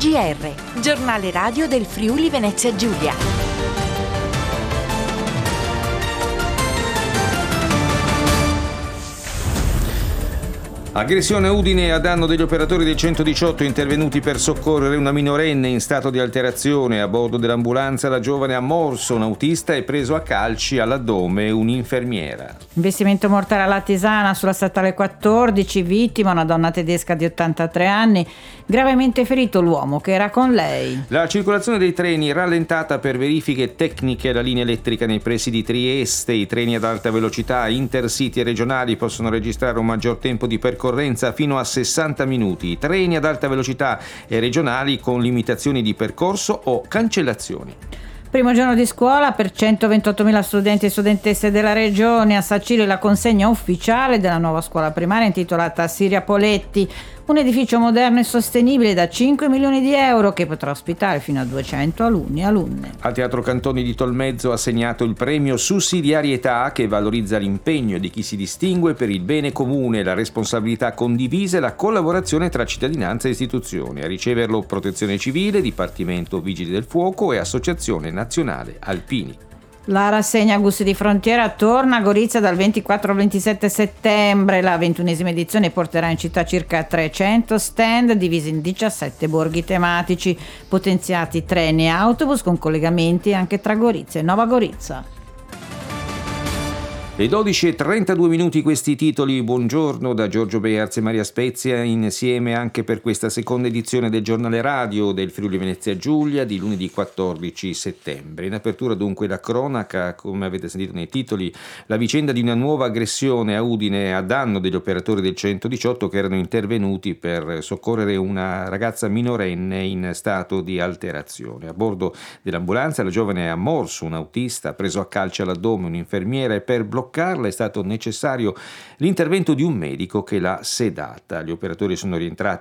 GR, giornale radio del Friuli Venezia Giulia. Aggressione a Udine a danno degli operatori del 118 intervenuti per soccorrere una minorenne in stato di alterazione. A bordo dell'ambulanza la giovane ha morso un autista e preso a calci all'addome un'infermiera. Investimento mortale alla Tisana sulla statale 14, vittima una donna tedesca di 83 anni, gravemente ferito l'uomo che era con lei. La circolazione dei treni rallentata per verifiche tecniche alla linea elettrica nei pressi di Trieste. I treni ad alta velocità, intercity e regionali possono registrare un maggior tempo di percorrenza fino a 60 minuti. I treni ad alta velocità e regionali con limitazioni di percorso o cancellazioni. Primo giorno di scuola per 128.000 studenti e studentesse della regione. A Sacile la consegna ufficiale della nuova scuola primaria intitolata Siria Poletti, un edificio moderno e sostenibile da 5 milioni di euro che potrà ospitare fino a 200 alunni e alunne. Al Teatro Cantoni di Tolmezzo ha assegnato il premio Sussidiarietà, che valorizza l'impegno di chi si distingue per il bene comune, la responsabilità condivisa e la collaborazione tra cittadinanza e istituzioni. A riceverlo Protezione Civile, Dipartimento Vigili del Fuoco e Associazione Nazionale Alpini. La rassegna Gusti di Frontiera torna a Gorizia dal 24 al 27 settembre. La 21esima edizione porterà in città circa 300 stand divisi in 17 borghi tematici, potenziati treni e autobus con collegamenti anche tra Gorizia e Nova Gorizia. Le 12:32 questi titoli. Buongiorno da Giorgio Bearzi e Maria Spezia, insieme anche per questa seconda edizione del giornale radio del Friuli Venezia Giulia di lunedì 14 settembre. In apertura dunque la cronaca, come avete sentito nei titoli, la vicenda di una nuova aggressione a Udine a danno degli operatori del 118 che erano intervenuti per soccorrere una ragazza minorenne in stato di alterazione. A bordo dell'ambulanza la giovane ha morso un autista, ha preso a calci all'addome un'infermiera e per bloccarla è stato necessario l'intervento di un medico che l'ha sedata. Gli operatori sono rientrati